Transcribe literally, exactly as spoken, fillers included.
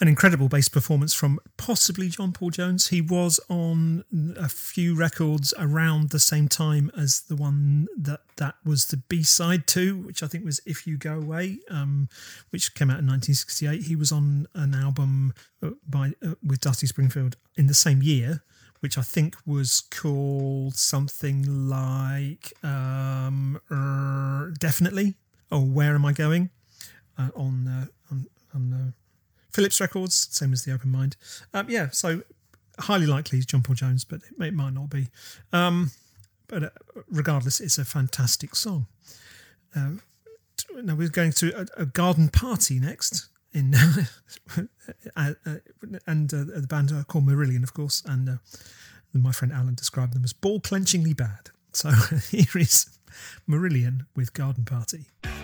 an incredible bass performance from possibly John Paul Jones. He was on a few records around the same time as the one that that was the B-side to, which I think was If You Go Away, um, which came out in nineteen sixty-eight. He was on an album by uh, with Dusty Springfield in the same year, which I think was called something like um, uh, Definitely, or Where Am I Going, uh, on uh, on, on uh, Philips Records, same as the Open Mind. Um, yeah, so highly likely it's John Paul Jones, but it, it might not be. Um, but uh, regardless, it's a fantastic song. Uh, now we're going to a, a garden party next, in uh, uh, and uh, the band are called Marillion, of course, and uh, my friend Alan described them as ball-clenchingly bad. So here is Marillion with Garden Party.